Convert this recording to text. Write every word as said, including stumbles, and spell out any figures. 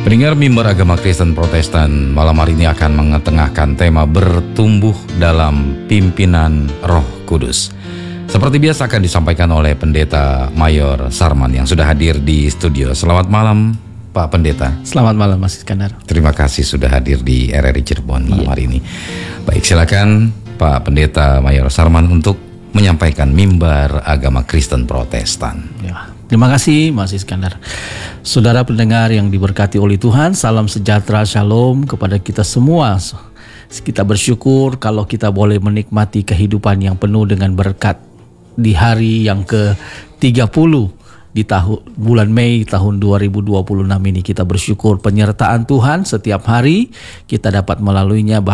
Pendengar mimbar agama Kristen Protestan, malam hari ini akan mengetengahkan tema bertumbuh dalam pimpinan Roh Kudus. Seperti biasa akan disampaikan oleh Pendeta Mayor Sarman yang sudah hadir di studio. Selamat malam Pak Pendeta. Selamat malam Mas Iskandar. Terima kasih sudah hadir di R R I Cirebon malam Iya. hari ini. Baik, silakan Pak Pendeta Mayor Sarman untuk menyampaikan mimbar agama Kristen Protestan. Ya. Terima kasih Mas Iskandar. Saudara pendengar yang diberkati oleh Tuhan, salam sejahtera, shalom kepada kita semua. Kita bersyukur kalau kita boleh menikmati kehidupan yang penuh dengan berkat di hari yang ke tiga puluh di tahun bulan Mei tahun dua ribu dua puluh enam ini. Kita bersyukur penyertaan Tuhan setiap hari kita dapat melaluinya.